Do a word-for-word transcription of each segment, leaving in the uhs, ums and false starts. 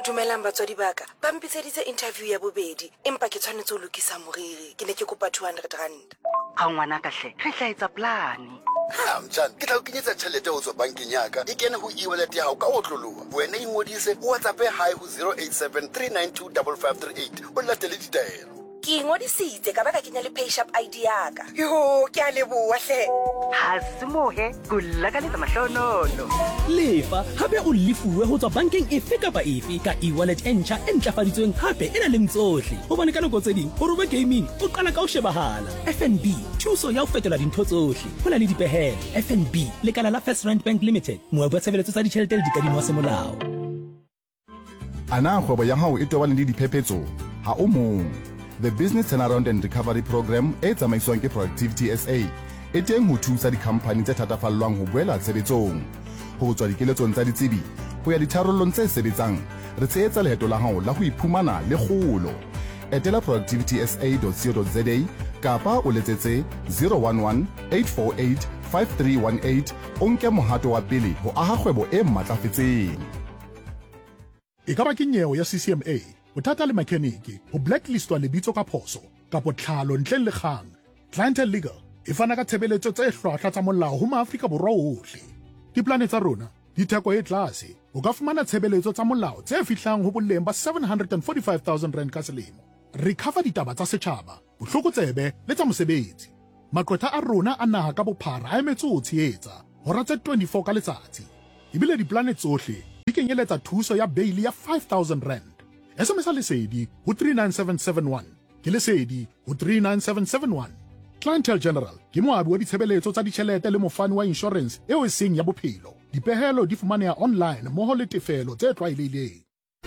Dumelang batswadi baka ba mpitseditse interview ya bobedi empa ke tshwanetse ho lokisa moriri ke ne ke kopa two hundred rand. Ha ngwana ka hle re tla etsa plane. Ha mtjana ke tla o kenyetsa tjhelete ho tswa bankeng ya ka e kene ho e-wallet ya hao ka ho tloloha wena ingodise o WhatsApp hi ho zero eight seven three nine two five five three eight o latele ditaelo. Ke ngodisitse ka ba ka kenya le PayShap I D ya ka. Yo ke a leboha hle. Ha se mohe kulla ka letsa mahlonono. Lefa hape o lefuwe ho tswa bankeng efe kapa efe ka e-wallet entjha e ntlafaditsweng hape e na le tsohle. Hobane ka nako tse ding ho roba gaming o qala ka ho shebahala. F N B thuso ya ho fetola dintho tsohle. Ho na le dipehelo. F N B lekala la First Rand Bank Limited. Moabi wa tshebeletso tsa ditjhelete le dikadimo wa semolao. Ana kgwebo ya hao e tobane le diphephetso ha o mong. The Business Turnaround and Recovery Program e tsamaiswang ke Productivity S A e teng ho thusa dikhampani tse thatafallwang ho boela tshebetsong. Ho tswa dikeletsong tsa ditsebi ho ya ditharollong tse sebetsang re tshehetsa leheto la hao la ho iphumana le kgolo. Etela productivity s a dot co dot za kapa o letsetse zero one one eight four eight five three one eight o nke mohato wa pele ho aha kgwebo e matlafetseng. E ka ba ke nyewe ya C C M A bothata le makheniki ho blacklistwa lebitso ka phoso kapo tlhalo ntleng le kgang. Clientele Legal e fana ka tshebeletso tse hlwahlwa tsa molao ho Maafrika Borwa ohle. Diplane tsa rona di theko e tlase o ka fumana tshebeletso tsa molao tse fihlang ho boleng ba seven hundred forty-five thousand rand ka selemo. Re cover ditaba tsa setjhaba bohlokotsebe le tsa mosebetsi. Maqwetha a rona a naha ka bophara a emetse ho tshehetsa hora tse twenty-four ka letsatsi. Ebile diplane tsohle di kenyeletsa thuso ya bail ya five thousand rand. S M S lesedi ho three nine seven seven one ke lesedi ho three nine seven seven one. Clientele General ke moabi wa ditshebeletso tsa ditjhelete le mofani wa insurance eo e seng ya bophelo. Dipehelo di fumaneha online mmoho le tefelo tse tlwaelehileng.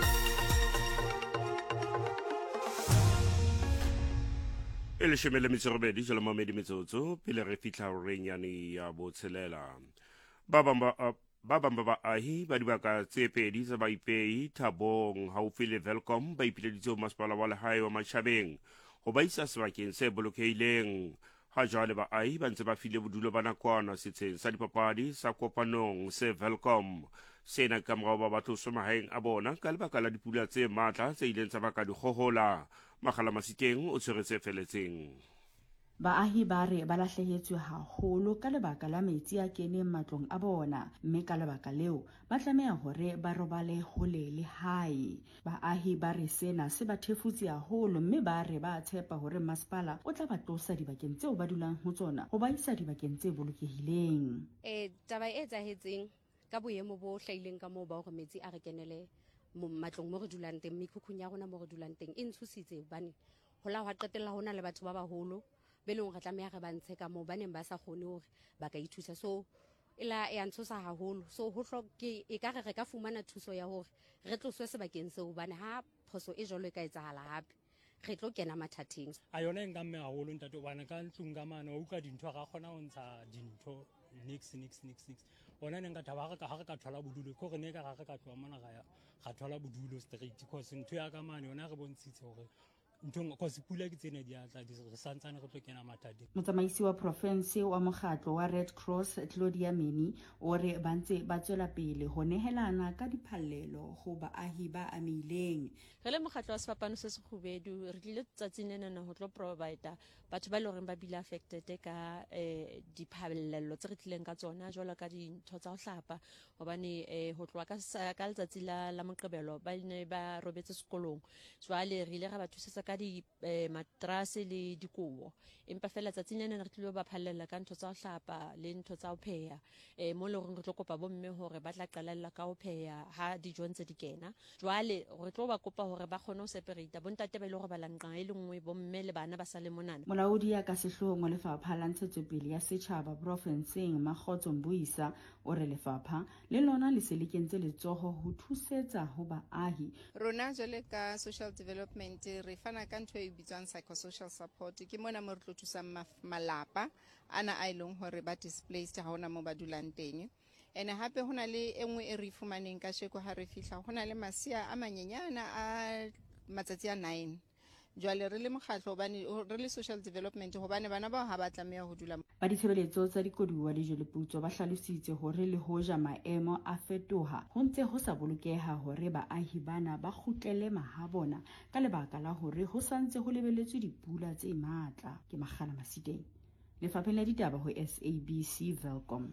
E leshome le metso e robedi jwale mamedi metsotso pele re fihla renyane ya botshelela. Ba bang ba ba bang ba baahi ba dibaka tse pedi tsa baipehi Thabong haufi le Welkom ba ipileditse ho masepala wa lehae wa Matjhabeng ho ba isa sebakeng se bolokehileng. Ha jwale baahi ba ntse ba file bodulo ba nakwana setsheng sa dipapadi sa kopanong se Welkom. Sena ka morao ba batho somahaeng a bona ka lebaka la dipula tse matla tse ileng tsa baka dikgohola. Makgala Masiteng o tshweretse feletseng. Baahi ba re ba lahlehetswe haholo ka lebaka la metsi a keneng matlong a bona, mme ka lebaka leo ba tlameha hore ba robale hole le hae. Baahi ba re sena se ba thefutse haholo, mme ba re ba tshepa hore masepala o tla ba tlosa dibakeng tseo ba dulang ho tsona ho ba isa dibakeng tse bolokehileng. Eh taba e etsahetseng ka boemo bo hlaileng ka moo ba hore metsi a re kenele matlong mo re dulang teng, mekhukhung ya rona mo re dulang teng e ntshositse hobane ho la ho qetella hona le batho ba baholo be leng re tlameha re ba ntshe ka moo baneng ba sa kgone hore ba ka ithusa. So ela e ntshosa haholo, so ho hloke e ka re re ka fumana thuso ya hore re tloswe sebakeng seo hobane ha phoso e jalo e ka etsahala hape re tlo kena mathateng. A yona e ngamme haholo ntate bana ka ntlong ka mane o utlwa dintho ga gona ho ntsha dintho nix nix nix nix ona ne nka thaba ga ka ka thola bodulo ko re ne ka ga ka tloa mona ga ya ga thola bodulo straight because ntho ya ka mane yona re bontshitse hore Motsamaisi wa province wa mokgatlo wa Red Cross Claudia Meni o re ba ntse ba tswela pele ho nehelana ka diphallelo ho baahi ba amileng. Re le mokgatlo wa sefapano se sekgubedu re tlile tsatsing lena ho tlo provide batho ba loreng ba bile affected ka eh diphallelo tse re tlileng ka tsona jwalo ka dintho tsa ho hlapa hobane eh ho tloa ka ka letsatsi la la Moqebelo ba ne ba robetse sekolong. Jwale re ile ra ba thusetsa ka di matrase le dikobo empa fela tsatsing lena re tlilo ba phallella ka ntho tsa ho hlapa le ntho tsa ho pheha eh mo le re tlo kopa bomme hore ba tla qalella ka ho pheha ha dijo ntse di kena. Jwale re tlo ba kopa hore ba kgone ho separate bontate ba ile go ba lanqa e le nngwe bomme le bana ba sa le monana. Molaodi ya ka sehlooho wa lefapha la ntshetsopele ya setjhaba provinceng Makgotso Mbuisa o re lefapha le lona le se le kentse letsoho ho thusetsa ho baahi. Rona jwale ka social development re fana ka ntho e bitswang psychosocial support ke mona mo re tlo thusa malapa ana a ileng hore ba displaced ha ona mo ba dulang teng. Ene hape hona le engwe e re fumaneng ka sheko ha re fihla hona le masia a manyenyana a matsatsi a nine jwale re le mokgatlo hobane re le social development hobane bana bao ha ba tlameha ho dula. Ba ditshebeletso tsa dikoduwa le Jeleputswa ba hlalositse hore le hoja maemo a fetoha ho ntse ho sa bolokeha hore baahi bana ba kgutlele mahabona ka lebaka la hore ho santse ho lebelletswe dipula tse matla. Ke Magala Masiteng, Lefapheng la Ditaba ho S A B C Welcome.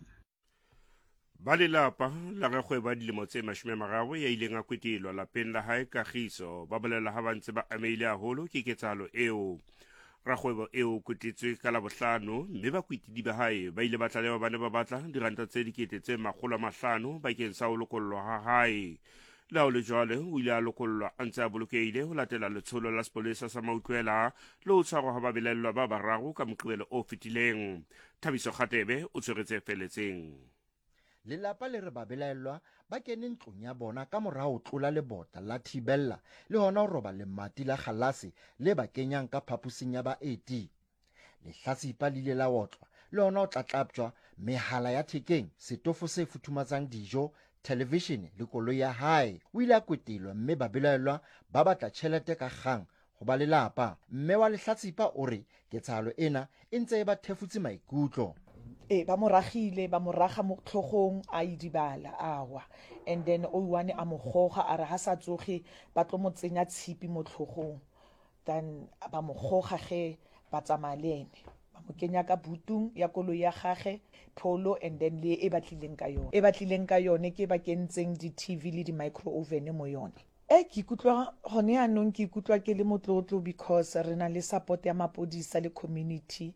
Ba lelapa la gagwe ba dilemo tse mashome mararo ya ileng a kwetelwa lapeng la hae Kagiso ba bolela ha ba ntse ba ameile haholo ke ketsahalo eo. Rakgwebo eo kwetetswe ka Labohlano mme bakwetidi ba hae ba ile ba tlalewa bana ba batla diranta tse dikete tse makgolo a mahlano bakeng sa ho lokollwa ha hae. Le ha ho le jwale o ile a lokollwa a ntse a bolokehile ho latela letsholo la sepolesa sa Mautlwela le ho tshwarwa ha babelellwa ba bararo ka Moqebelo o fetileng. Thabiso Kgatebe o tshweretse feletseng. Lelapa le re babelaelwa ba kene ntlong ya bona ka mora ho tlola lebota la thibella le hona ho roba lemati la kgalase le ba kenyang ka phapusing ya baeti. Lehlasipa le ile la otlwa le hona ho tlatlaptjwa mehala ya thekeng, setofo se futhumatsang dijo, television le koloi ya hae. O ile a kwetelwa mme babelaelwa ba batla tjhelete ka kgang ho ba lelapa. Mme wa lehlasipa o re ketsahalo ena e ntse e ba thefutse maikutlo. E ba moragile ba moraga mo tlhogong a idibala awa, and then o one a mogoga a re ha sa tsoge ba tlo mo tsenya tshipi mo tlhogong, then ba mogoga ge ba tsamalene ba mo kenya ka butung ya koloi ya gage pholo, and then le e batlileng ka yone e batlileng ka yone ke ba kentseng di T V le di micro oven mo yone. E ke ikutlwa gone anong ke ikutlwa ke le motlotlo because re na le support ya mapodisa le community.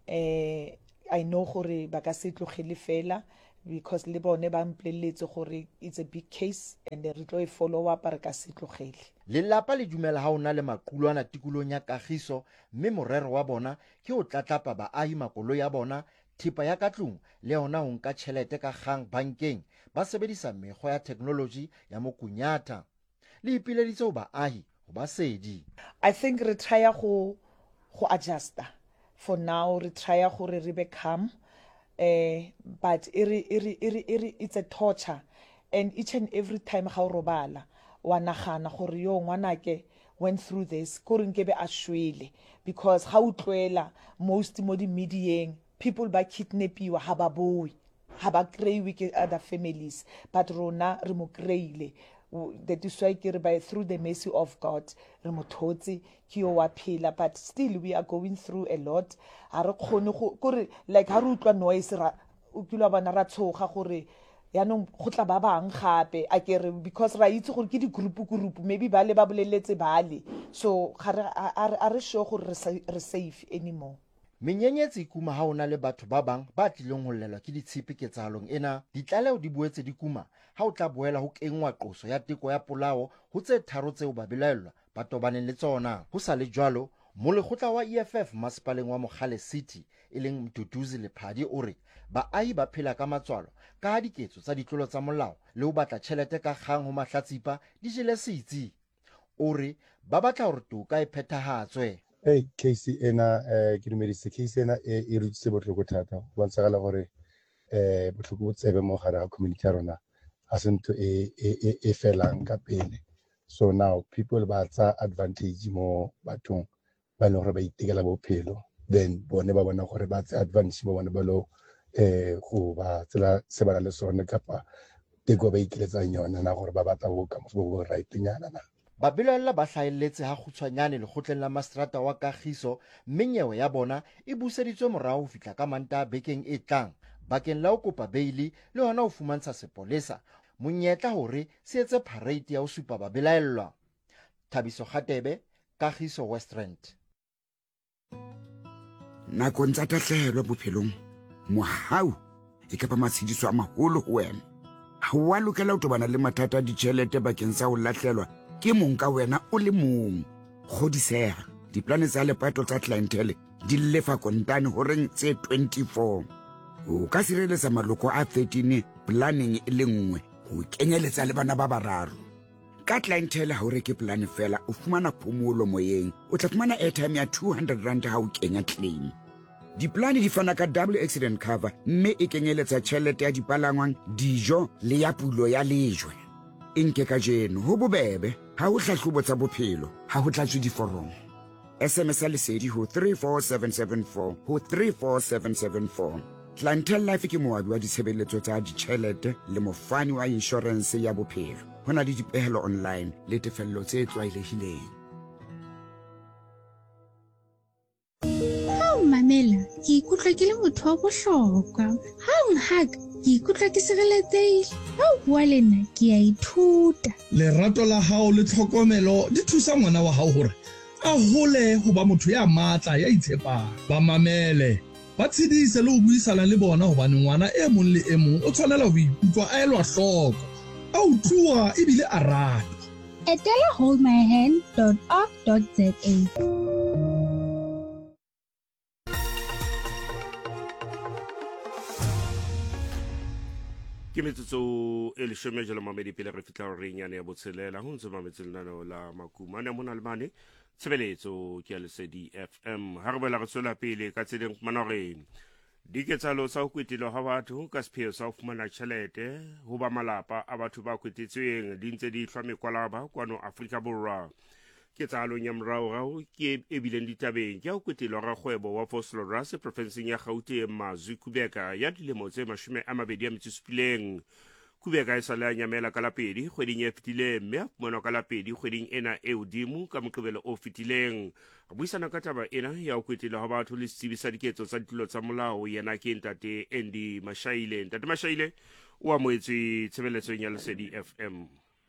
eh I know gore ba ka se tlogele fela because le bone ba mpoleletse gore it's a big case and re tlo e follow up re ka se tlogele. Lelapa le dumela ha ona le maqulwana tikolong ya Kagiso mme morero wa bona ke ho tlatlapa baahi makolo ya bona, thipa ya katlung le ona ho nka tjhelete ka kgang bankeng ba sebedisa mekgwa ya technology ya mokunyata. Le ipileditse ho baahi ho ba sedi. I think re try go go adjusta. For now, we try to re calm, uh, but iri, iri, iri, iri, it's a torture. And each and every time how robala, wanahana horiyo wanake went through this, korinkebe ashwele, because how twela most modi mediating people by kidnapiwa hababoi, habakrei with other families, but rona remokreile. That is why by through the mercy of God, remototsi kiyo pila, but still we are going through a lot. Like harutwa noise ra ukula bana ra tsoga gore yanong go tla ba bang gape a kere because ra itse gore ke di group group maybe ba le ba boleletse bale, so ga a re sure gore re safe anymore. Menyenyetsi kuma ha ona le batho ba bang ba tlileng ho lelwa ke ditshipi ketsahalong ena. Ditlaleo di boetse di kuma ha o tla boela ho kengwa qoso ya teko ya polao ho tse tharo tseo ba belaelwa ba tobaneng le tsona. Ho sa le jwalo, molekgotla wa E F F masepaleng wa Mogale City e leng Mduduzi Lephadi o re baahi ba phela ka matswalo ka ha diketso tsa ditlolo tsa molao le ho batla tjhelete ka kgang ho mahlatsipa di jele setsi. O re ba batla hore toka e phethahatswe. Hey, case ena eh ke dumedise case ena e e rutse botlhoko thata go bontsagala gore eh botlhoko bo tsebe mo gare ga community ya rona a sento e e e felang ka pele. So now people ba tsa advantage mo bathong ba le gore ba itekela bophelo, then bone ba bona gore ba tsa advantage mo bona ba lo eh go ba tsela se ba le sone kapa teko ba ikeletsang yona na gore ba batla go ka mo go right nyana na. Babelaela ba hlaelletse ha kgutshwanyane lekgotleng la Mastrata wa Kagiso, mme nyewe ya bona e buseditswe morao ho fihla ka Mantaha bekeng e tlang bakeng la ho kopa beili le hona ho fumantsha sepolesa monyetla hore se etse parade ya ho supa babelaelwa. Thabiso Kgatebe, Kagiso, West Rand. Nakong tsa tahlehelo bophelong mohau e ka ba matshidiso a maholo ho wena. Ha wa lokela ho tobana le mathata a ditjhelete bakeng sa ho lahlelwa ke mong ka wena o le mong. Kgodiseha diplane tsa lepato tsa clientele di lefa kontane horeng tse twenty-four. O ka sireletsa maloko a thirteen planning e le nngwe ho kenyeletsa le bana ba bararo. Ka clientele ha o reke plan fela o fumana phomolo moyeng, o tla fumana airtime ya two hundred rand ha o kenya claim. Diplane di fana ka double accident cover mme e kenyeletsa tjhelete ya dipalangwang, dijo le ya pulo ya lejwe. Inke ka jeno ho bobebe ha ho hlahlobo tsa bophelo ha ho tlatswe diforomo. S M S lesedi ho three four seven seven four ho three four seven seven four. Clientele Life ke moabi wa ditshebeletso tsa ditjhelete le mofani wa insurance ya bophelo. Ho na le dipehelo online le tefello tse tlwaelehileng. Ha o mamela ke ikutlwa ke le motho wa bohlokwa. Ha o nhaka ke ikutlwa ke sireletsehile. Ha o bua le nna ke a ithuta. Lerato la hao le tlhokomelo di thusa ngwana wa hao hore a hole ho ba motho ya matla ya itshepang. Ba mamele ba tshedise le ho buisana le bona hobane ngwana e mong le e mong o tshwanela ho ikutlwa a elwa hloko, a utluwa ebile a rata. Etela hold my hand dot org dot za. ke metsotso e leshome jalo mamedi pele re fitla re nyane ya botshelela ho ntse mametse lenano la makumane mona le mane tshebeletso ke ya Lesedi F M. Ha re boela re tswela pele ka tseleng fumana hore diketsalo tsa ho kwetela ha batho ka sepheo sa ho fumana tjhelete ho ba malapa a batho ba kwetetsweng di ntse di hlwa mekwalaba kwano Afrika Borwa. Ketsalong ya moraorao ke e bileng ditabeng ke ho kwetela rakgwebo wa Vosloorus provinseng ya Gauteng Mazwi Kubeka ya dilemo tse mashome a mabedi a metso e supileng. Kubeka e sale a nyamela ka lapedi kgweding e fetileng mme a fumanwa ka lapedi kgweding ena e hodimo ka moqebelo o fetileng. A buisana ka taba ena ya ho kwetela ha batho le setsebi sa diketso tsa ditlolo tsa molao yena ke ntate Andy Mashaile. Ntate Mashaile o amohetswe tshebeletsong ya Lesedi F M.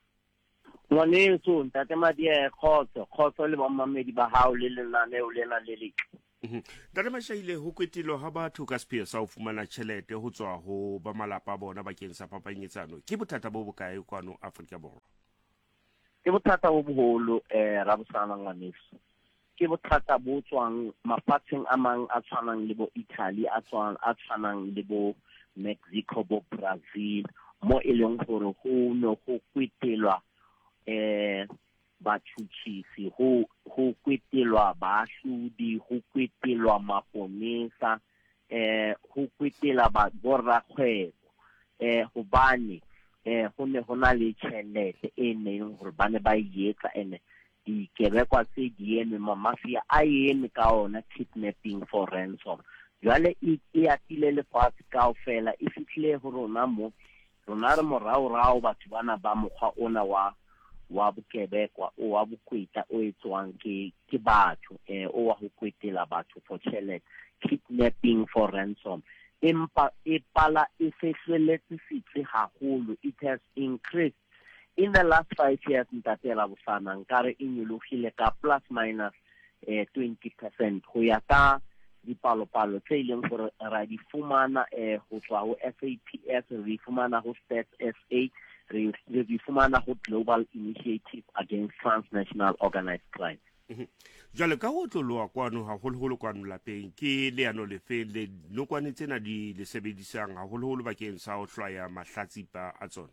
Ngwaneso ntate Madia khotso khotso le bamamedi ba hao le lenaneo lena le letle. Ntate Mashaile ho kwetelo ha batho ka sepheo sa ho fumana tjhelete ho tswa ho ba malapa bona bakeng sa phapanyetsano ke bothata bo bokae kwano Afrika Borwa? Ke bothata bo boholo eh Rabusana ngwaneso. Ke bothata bo tswang mafatsheng a mang a tshwanang le bo Italy, a tswang a tshwanang le bo Mexico, bo Brazil mo e leng gore ho no go kwetelwa eh bathuchisi ho ho kwetelwa baahlodi ho kwetelwa maponesa eh ho kwetela ba borakgwebo eh hobane eh ho ne hona le tjhelete e neng hore bane ba yetsa ene dikebekwa tse dieme mafia a eme ka ona kidnapping for ransom. Jwale e atile le fatse kaofela e fitlhile ho rona mo rona re morao rao batho bana ba mokgwa ona wa wa bokebekwa o wa bokweta o etswang ke ke batho eh o wa ho kwetela batho for tjhelete, kidnapping for ransom. Empa e pala e fehleletse sitse haholo, it has increased in the last five years. Ntatela bosana nkare e nyologile ka plus minus eh twenty percent ho ya ka dipalo-palo tse ileng gore ra di fumana eh ho tswa ho S A P S, re fumana ho Stats S A, re re fumana ho Global Initiative Against Transnational Organized Crime. Jale ka ho tloloa kwano haholoholo kwano lapeng ke leano le fe le nokwane tsena di le sebedisang haholoholo bakeng sa ho hlwaya mahlatsipa a tsona?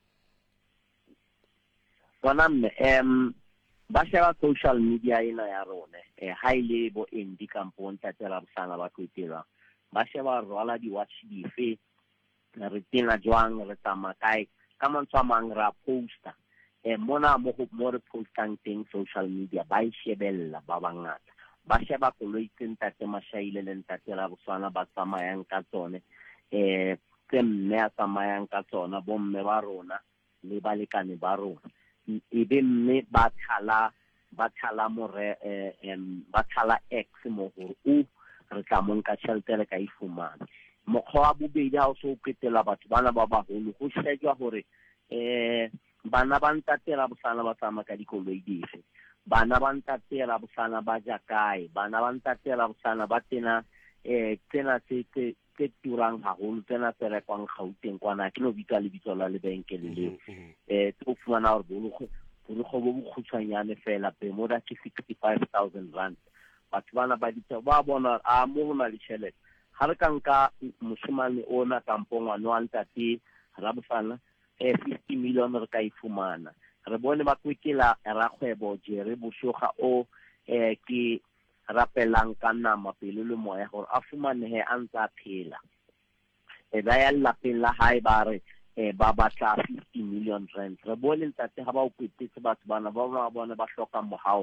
Bona mme em ba sheba social media ena ya rona eh haile bo endi kampong tsa tsela bosana ba kwetela ba sheba rwala di watch di fe re tena jwang re tamakai ka mantswa mang ra poster eh mona mo go mo re postang teng social media ba ishebella ba bangata ba sheba koloi tsenta tse Mashaile le ntatela bosana ba tsamayang ka tsone eh tse mme a tsamayang ka tsona bo mme ba rona le balekane ba rona e be mme ba thala ba thala more eh em ba thala X mo go o re tla monka tšhelete le ka ifumana mokgwa wa bobedi ha o so kwetela batho bana ba baholo go shejwa gore eh bana ba ntatela bosana ba tsama ka dikoloi dife, bana ba ntatela bosana ba ja kae, bana ba ntatela bosana ba tena eh tsena tse tse turang haholo tsena tse rekwang Gauteng kwana ke no bitsa le bitso la lebenkele le eh tso fumana hore bo go go bo khutshwanyane fela pe mo da ke sixty-five thousand rand. Batho bana ba ditse ba bona a mo hona le tšhelete ha re ka nka moshimane ona kampong wa no antate ra bofana eh fifty million re ka ifumana re bone ba kwetela rakgwebo Jerry Bushoga o eh ke rapelang ka nama pele le moya gore a fumanehe a ntsa phela e ba ya lapeng la hae ba re eh ba batla fifty million rand. Re bone ntate ha ba o kwetetse batho bana ba ba bona ba hloka mohao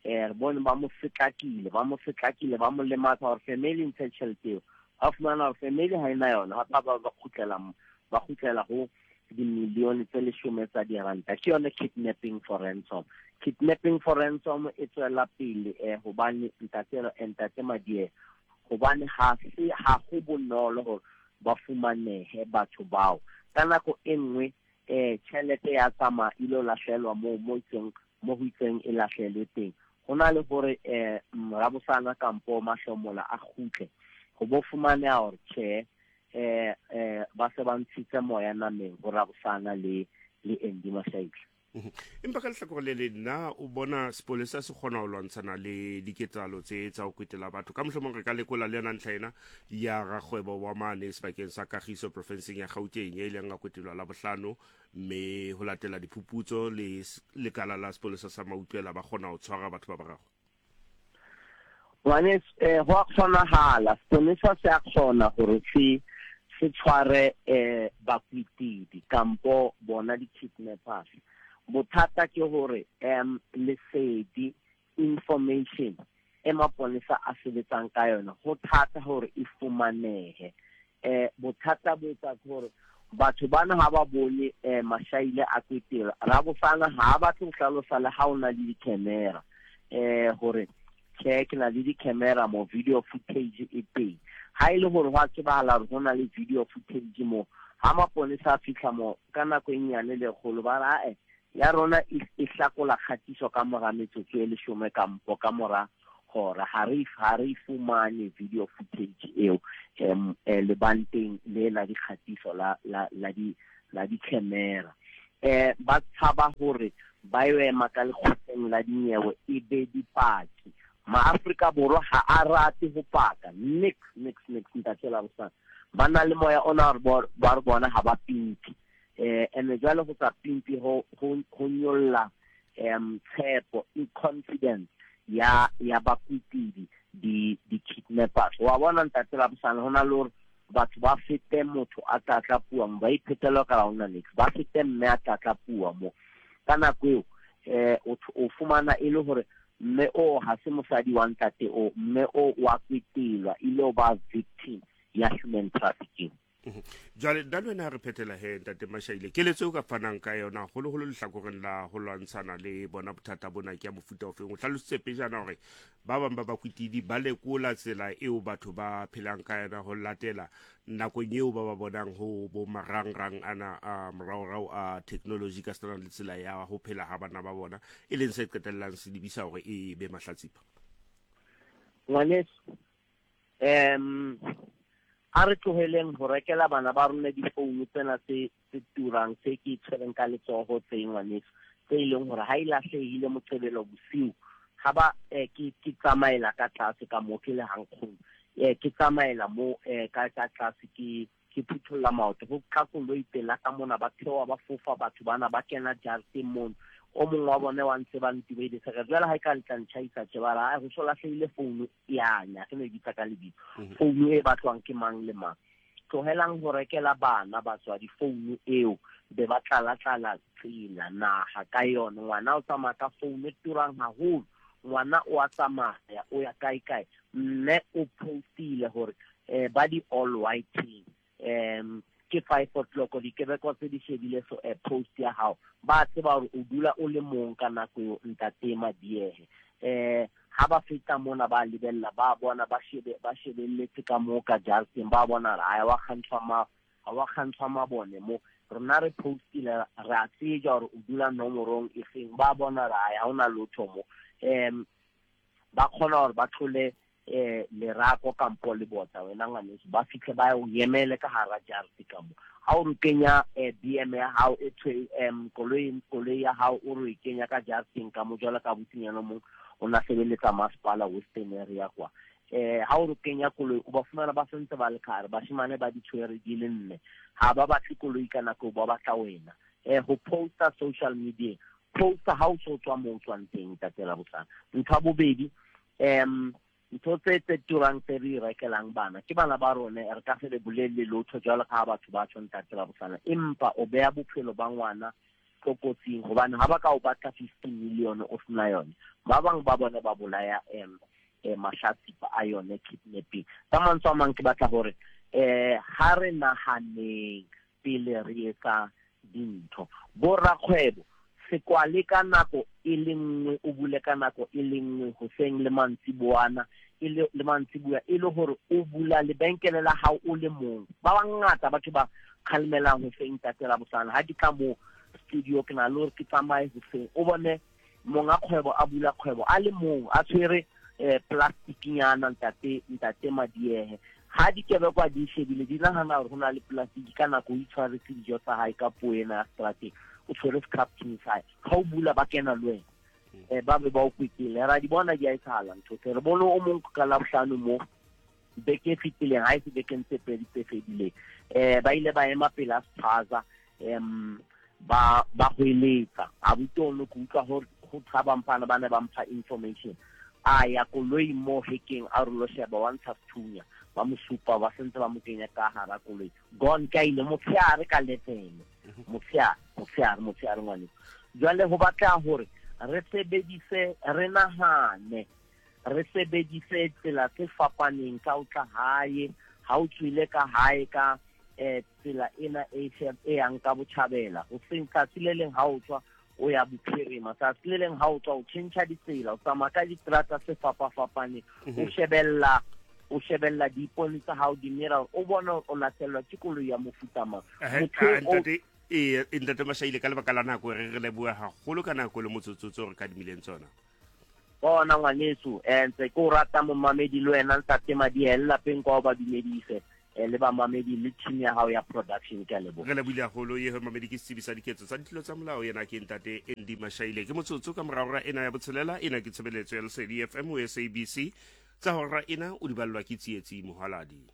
eh re bone ba mo setlakile ba mo setlakile ba mo lematsa hore family ntshe tšhelete eo a fumana hore family ha ena yona ha ba ba khutlela ba khutlela ho dimilione tse leshome tsa diranta ke yone kidnapping for ransom. Kidnapping for ransom e tswela pele eh hobane ntatelo entate madie hobane ha se ha go bonolo hore ba fumanehe batho bao ka nako e nngwe eh tšhelete ya tsama ilo lahlelwa mo mo itseng mo ho itseng e lahlelwe teng hona le hore eh Rabosana kampo mahlomola a khutle go bo fumaneha hore tjhe eh eh ba se ba ntshitse moya nameng go Rabosana le le Endi Mashayile. Empa ka lehlakore le le nna o bona sepolesa se kgona ho lwantshana le diketsahalo tse tsa ho kwetela batho ka mohlomong re ka lekola le yona ntlha ena ya rakgwebo wa mane sebakeng sa Kagiso provinceng ya Gauteng e ileng a kwetelwa la bohlano mme ho latela diphuputso le lekala la sepolesa sa Mautlwela ba kgona ho tshwara batho ba bararo. Wane eh ho kgonahala sepolesa se a kgona hore se se tshware eh bakwetidi kampo bona di kidnappers. Bothata ke hore um lesedi information e maponesa a sebetsang ka yona ho thata hore e fumanehe eh bothata bo tsa hore batho bana ha ba bone eh Mashayile a kwetela Rabosana ha ba tlo hlalosa le ha ona le di-camera eh hore check na le di-camera mo video footage e teng ha ile hore wa tsebala re hona le video footage mo ha maponesa a fihla mo ka nako e nyane le kholo ba ra eh ya rona e hlakola khatiso ka mora metsotso e leshome kampo ka mora hora harif harif fumane video footage eo em le banteng le la di khatiso la la la di la di camera eh ba tshaba hore ba yo ema ka lekgotleng la dinyewe e be dipaki ma Afrika Borwa ha a rate ho paka nix nix nix ntatela bosana bana le moya ona ba bona ha ba pinki eh ene jalo go tsa pimpi ho ho nyolla em tshepo in confidence ya ya bakwetidi di di kidnappers wa bona ntatela bosana hona le batho ba fete motho a tla tla pua mo ba iphetela ka ona nix ba fete mme a tla tla pua mo kana kweo eh o fumana ile hore mme o ha se mosadi wa ntate o mme o wa kwetelwa ile ba victim ya human trafficking. Jale dalwena re phetela he ntate Mashayile ke letse o ka fanang ka yona go le go le hlakoreng la go lwantshana le bona bothata bona ke ya mofuta ofeng o hlalositse pejana hore ba bang ba bakwetidi ba lekola tsela eo batho ba phelang ka yona ho latela nakong eo ba ba bonang ho bo marangrang ana a moraorao a technology ka stana le tsela ya ho phela ha bana ba bona e leng se qetellang se dibisa hore e be mahlatsipa. Ngwanes em a re tloheleng ho rekela bana ba rona difounu tsena tse tse turang tse ke tshwereng ka letsogo tse ngwaneso tse ileng hore ha ilahlehile moqebelo bosiu ha ba eh, ke ke tsamaela ka tlase ka mo ke le hankgong eh ke tsamaela mo eh ka ka tlase ke ke phutholla maoto go ka kollo ipela ka mona ba thewa ba fofa batho bana ba kena jarteng mon o mongwe wa bone wa ntse ba ntibele se re jwale ha ka ntlantshaisa tshebala a go sola hlile founu ya nya ke ne di tsaka le bitso founu e batlwang ke mang le mang tlohelang ho rekela bana ba tswa di founu eo be ba tlala tlala tsela naha ka yona ngwana o tsamaya ka founu e turang haholo ngwana o a tsamaya o ya kae kae mme o postile hore eh ba di all white team em ke five o'clock di kebeko tse di shebile so a post ya hao ba tseba hore o dula o le mong ka nako eo ntate Madiehe eh ha ba feta mona ba lebella ba bona ba shebe ba shebelletse ka mo ka Justin ba bona ra wa khantshwa ma wa khantshwa ma bone mo rona re postile ra tsija hore o dula nomorong e feng ba bona ra ya ona lotho mo em ba khona hore ba tlole eh le rako kampo le bota wena ngwaneso ba fitlhe ba o yemele ka hara jarti ka mo ha o kenya eh B M ya hao e tshwe em koloi koloi ya hao o re kenya ka jarti ka mo jwala ka botsinyana mo ona sebeletsa masipala western area kwa eh ha o kenya koloi o ba fumana ba sentse ba le khare ba shimane ba di tshwere di le nne ha ba ba koloi kana ko ba ba tla wena eh ho posta social media posta ha o so tswa mo tswang teng tatela botsana ntho bobedi em ntho tse tse turang tse re rekelang bana ke bana ba rone re ka se le bolelle lotho jwalo ka batho ba tshwantse tatela botsana empa o beya bophelo ba ngwana tlokotsing gobane ha ba ka o batla fifteen million o sena yone ba bang ba bona ba bolaya em eh mashatsipa a yone kidnapping ka mantswe a mang ke batla gore eh ha re nahaneng pele re etsa dintho borra kgwebo se kwale ka nako e le nngwe o bule ka nako e le nngwe go seng le mantsibuana e le le mantsibua e le gore o bula le benkele la hao o le mong ba bangata batho ba khalmelang go seng tatela bosana ha di ka mo studio ke na lo ke tsamaye go seng o bone monga kgwebo a bula kgwebo a le mong a tshwere eh plastic nyana ntate ntate madiehe ha di ke ba kwa di shebile di nahana gore hona le plastic ka nako o itshware ke dijo tsa hae ka poena strategy o tshwere scrap inside ha o bula ba kena lwe eh ba be ba o kwitile ra di bona di a ithala ntho re bona o mong ka la bohlano mo beke fitile ha se beke ntse pedi tse fedile eh ba ile ba ema pela spaza em ba ba hweletsa a butone go utlwa gore go thaba mpana bana ba mpha information a ya koloi mo hekeng a rolo sheba one half thunya ba mo supa ba sentse ba mo kenya ka hara koloi gone ka ile mo tsare ka letene mo tsare mo tsare mo tsare ngwane jwale ho batla hore re sebedise re nahane re sebedise tsela tse fapaneng ka o tla hae ha o tswile ka hae ka eh tsela ena e e yang ka botjhabela o senka tsileleng ha o tswa o ya bophirima sa tsileleng ha o tswa o tšhentšha ditsela o tsamaya ka distrata se fapa-fapane o shebella o shebella dipone tsa hao di mira o bona o latelwa ke koloi ya mofuta mang ntate e ntate Mashaile ka lebaka la nako re re le bua haholo ka nako le motsotsotso re ka dimileng tsona bona ngwaneso ntse ko rata mo mamedi le wena ntate Madiela peng kwa ba dumedise le ba mamedi le team ya hao ya production ka lebo re le bula holo ye mamedi ke sibisa diketso tsa ditlilo tsa molao yena ke ntate Endi Mashaile ke motsotso ka morara ena ya botshelela ena ke tshebeletso ya L C D F M o S A B C tsa hora ena o di ballwa ke tsietsi mohaladi